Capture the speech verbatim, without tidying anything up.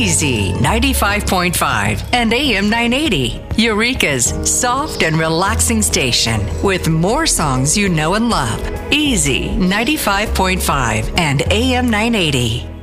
Easy ninety-five point five and A M nine eighty. Eureka's soft and relaxing station with more songs you know and love. Easy ninety-five point five and A M nine eighty.